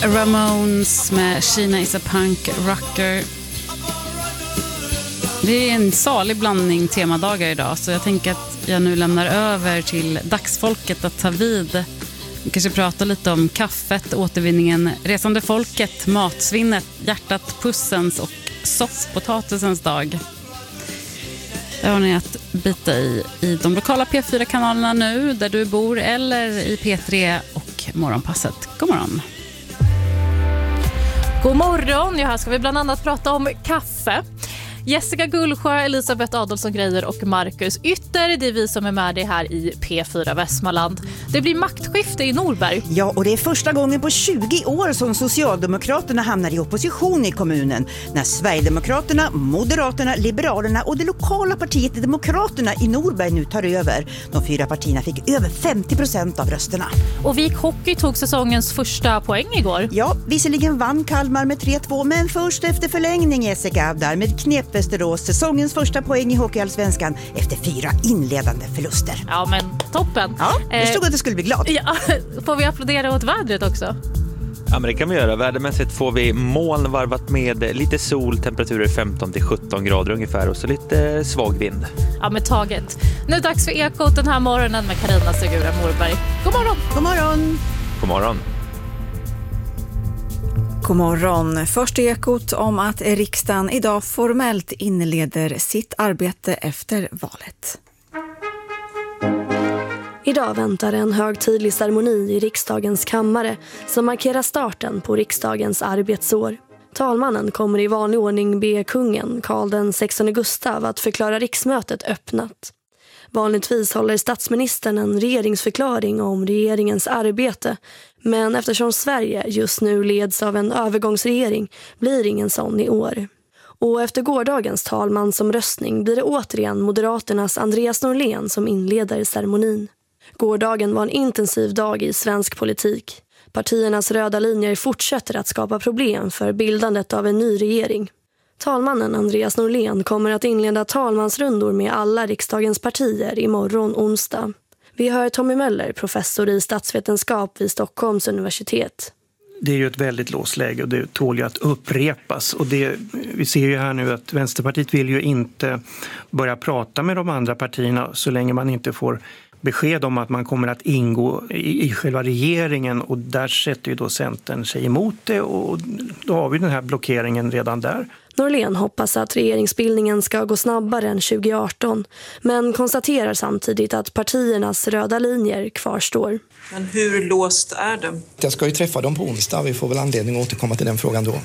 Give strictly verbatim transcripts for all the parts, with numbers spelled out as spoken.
Ramones med Kina is a punk rocker. Det är en salig blandning temadagar idag, så jag tänker att jag nu lämnar över till dagsfolket att ta vid. Vi kanske pratar lite om kaffet, återvinningen, resande folket, matsvinnet, hjärtat, pussens och sopppotatisens dag. Där har ni att bita i i de lokala P fyra-kanalerna nu där du bor eller i P tre och Morgonpasset. God morgon. God morgon. Ja, här ska vi bland annat prata om kaffe. Jessica Gullsjö, Elisabeth Adolfsson Grejer och Marcus Ytter. Det är vi som är med dig här i P fyra Västmanland. Det blir maktskifte i Norberg. Ja, och det är första gången på tjugo år som Socialdemokraterna hamnar i opposition i kommunen. När Sverigedemokraterna, Moderaterna, Liberalerna och det lokala partiet Demokraterna i Norberg nu tar över. De fyra partierna fick över femtio procent av rösterna. Och Vik Hockey tog säsongens första poäng igår. Ja, visserligen vann Kalmar med tre två, men först efter förlängning, Jessica, där med knep Västerås säsongens första poäng i Hockeyallsvenskan efter fyra inledande förluster. Ja, men toppen. Ja, jag stod att det skulle bli glad. Ja, får vi applådera åt vädret också? Ja, men det kan vi göra. Vädermässigt får vi moln varvat med lite sol, temperaturer femton till sjutton grader ungefär och så lite svag vind. Ja, med taget. Nu är det dags för Ekot den här morgonen med Carina Segura Morberg. God morgon! God morgon! God morgon! God morgon. Först Ekot om att riksdagen idag formellt inleder sitt arbete efter valet. Idag väntar en högtidlig ceremoni i riksdagens kammare som markerar starten på riksdagens arbetsår. Talmannen kommer i vanlig ordning be kungen, Karl den sextonde Gustav, att förklara riksmötet öppnat. Vanligtvis håller statsministern en regeringsförklaring om regeringens arbete, men eftersom Sverige just nu leds av en övergångsregering blir ingen sån i år. Och efter gårdagens talmansomröstning blir det återigen Moderaternas Andreas Norlén som inleder ceremonin. Gårdagen var en intensiv dag i svensk politik. Partiernas röda linjer fortsätter att skapa problem för bildandet av en ny regering. Talmannen Andreas Norlén kommer att inleda talmansrundor med alla riksdagens partier imorgon onsdag. Vi hör Tommy Möller, professor i statsvetenskap vid Stockholms universitet. Det är ju ett väldigt låst läge och det tål ju att upprepas. Och det, vi ser ju här nu att Vänsterpartiet vill ju inte börja prata med de andra partierna så länge man inte får besked om att man kommer att ingå i, i själva regeringen, och där sätter ju då Centern sig emot det, och då har vi den här blockeringen redan där. Norlén hoppas att regeringsbildningen ska gå snabbare än tjugo arton, men konstaterar samtidigt att partiernas röda linjer kvarstår. Men hur låst är det? Jag ska ju träffa dem på onsdag, vi får väl anledning att återkomma till den frågan då.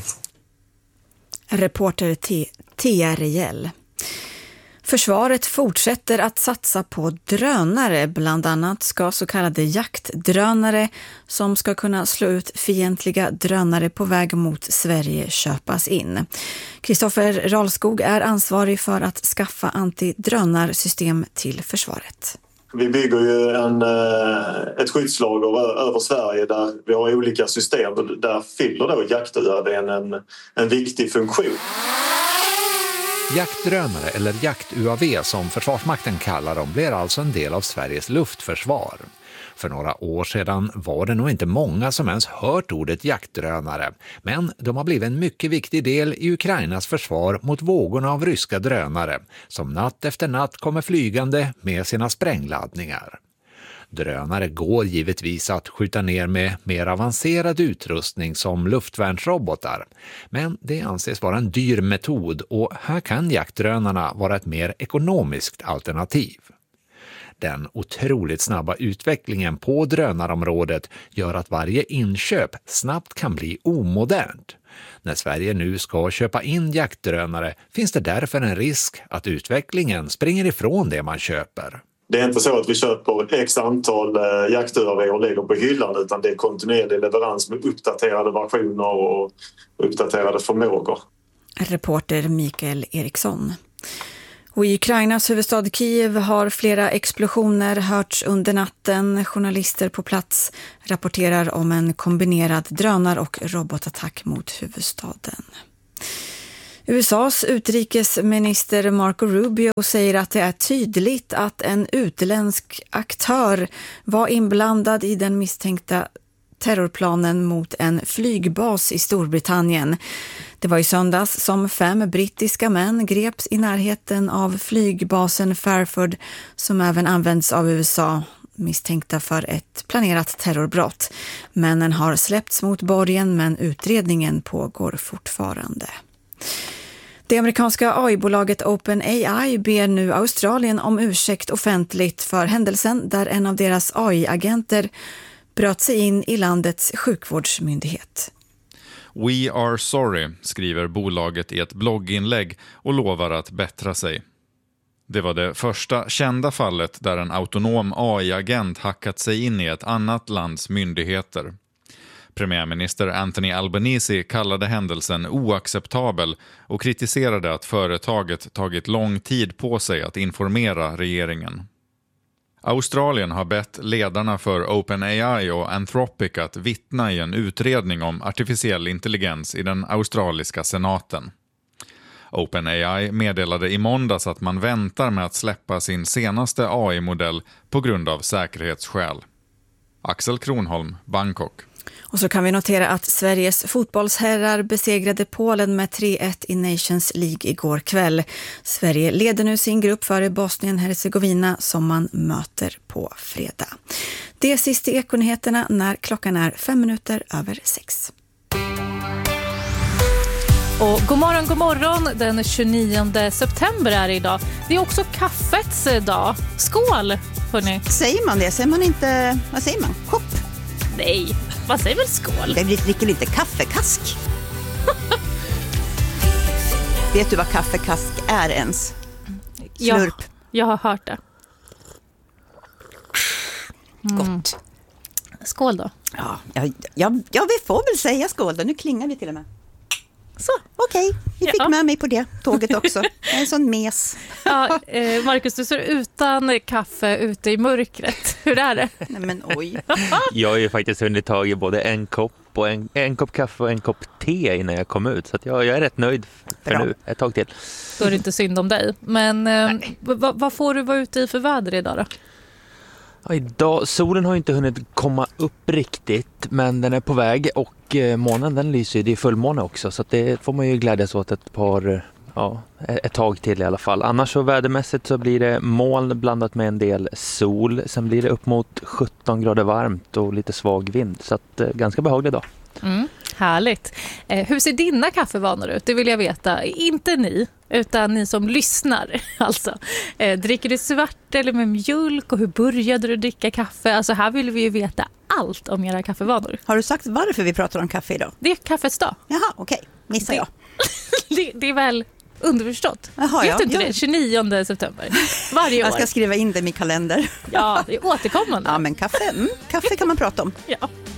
Reporter T R J L. Försvaret fortsätter att satsa på drönare. Bland annat ska så kallade jaktdrönare som ska kunna slå ut fientliga drönare på väg mot Sverige köpas in. Kristoffer Ralskog är ansvarig för att skaffa antidrönarsystem till försvaret. Vi bygger ju en, ett skyddslager över Sverige där vi har olika system. Där fyller då jakt-U A V en, en viktig funktion. Jaktdrönare eller jakt-U A V som Försvarsmakten kallar dem blir alltså en del av Sveriges luftförsvar. För några år sedan var det nog inte många som ens hört ordet jaktdrönare, men de har blivit en mycket viktig del i Ukrainas försvar mot vågorna av ryska drönare som natt efter natt kommer flygande med sina sprängladdningar. Drönare går givetvis att skjuta ner med mer avancerad utrustning som luftvärnsrobotar, men det anses vara en dyr metod och här kan jaktdrönarna vara ett mer ekonomiskt alternativ. Den otroligt snabba utvecklingen på drönarområdet gör att varje inköp snabbt kan bli omodernt. När Sverige nu ska köpa in jaktdrönare finns det därför en risk att utvecklingen springer ifrån det man köper. Det är inte så att vi köper x antal jakt-U A V och lägger på hyllan, utan det är kontinuerlig leverans med uppdaterade versioner och uppdaterade förmågor. Reporter Mikael Eriksson. Och i Ukrainas huvudstad Kiev har flera explosioner hörts under natten. Journalister på plats rapporterar om en kombinerad drönar- och robotattack mot huvudstaden. U S A:s utrikesminister Marco Rubio säger att det är tydligt att en utländsk aktör var inblandad i den misstänkta terrorplanen mot en flygbas i Storbritannien. Det var i söndags som fem brittiska män greps i närheten av flygbasen Fairford som även används av U S A, misstänkta för ett planerat terrorbrott. Männen har släppts mot borgen men utredningen pågår fortfarande. Det amerikanska A I-bolaget OpenAI ber nu Australien om ursäkt offentligt för händelsen där en av deras A I-agenter bröt sig in i landets sjukvårdsmyndighet. We are sorry, skriver bolaget i ett blogginlägg och lovar att bättra sig. Det var det första kända fallet där en autonom A I-agent hackat sig in i ett annat lands myndigheter. Premiärminister Anthony Albanese kallade händelsen oacceptabel och kritiserade att företaget tagit lång tid på sig att informera regeringen. Australien har bett ledarna för OpenAI och Anthropic att vittna i en utredning om artificiell intelligens i den australiska senaten. OpenAI meddelade i måndags att man väntar med att släppa sin senaste A I-modell på grund av säkerhetsskäl. Axel Kronholm, Bangkok. Och så kan vi notera att Sveriges fotbollsherrar besegrade Polen med tre ett i Nations League igår kväll. Sverige leder nu sin grupp före Bosnien-Hercegovina som man möter på fredag. Det är sist i Ekonyheterna när klockan är fem minuter över sex. Och god morgon, god morgon. Den tjugonionde september är det idag. Det är också kaffets dag. Skål, hörni. Säger man det? Säger man inte, vad säger man? Kopp? Nej, man säger väl skål? Det dricker lite kaffekask. Vet du vad kaffekask är ens? Slurp. Ja, jag har hört det. Mm. Gott. Skål då. Ja, jag, jag, jag får väl säga skål då. Nu klingar vi till och med. Så. Okej, okay. Vi fick ja. med mig på det tåget också. En sån mes. Ja, eh, Marcus, du står utan kaffe ute i mörkret. Hur är det? Nej men oj. Jag har ju faktiskt hunnit tag i både en kopp och en, en kopp kaffe och en kopp te innan jag kom ut. Så att jag, jag är rätt nöjd för Bra. nu, ett tag till. Då är det inte synd om dig. Men eh, v- vad får du vara ute i för väder idag då? Ja, idag, solen har inte hunnit komma upp riktigt, men den är på väg och eh, månen den lyser ju, det är fullmåne också, så att det får man ju glädjas åt ett par, ja, ett tag till i alla fall. Annars så vädermässigt så blir det moln blandat med en del sol, sen blir det upp mot sjutton grader varmt och lite svag vind, så att eh, ganska behaglig dag. Mm, härligt. Eh, hur ser dina kaffevanor ut? Det vill jag veta. Inte ni, utan ni som lyssnar. Alltså, eh, dricker du svart eller med mjölk och hur började du dricka kaffe? Alltså här vill vi ju veta allt om era kaffevanor. Har du sagt varför vi pratar om kaffe idag? Det är kaffets dag. Jaha, okej. Okay. Missar det, jag. det, det är väl underförstått. Jaha, vet ja, du inte ja. det? tjugonionde september. Varje år. Jag ska skriva in det i min kalender. Ja, det är återkommande. Ja, men kaffe, mm, kaffe kan man prata om. Ja.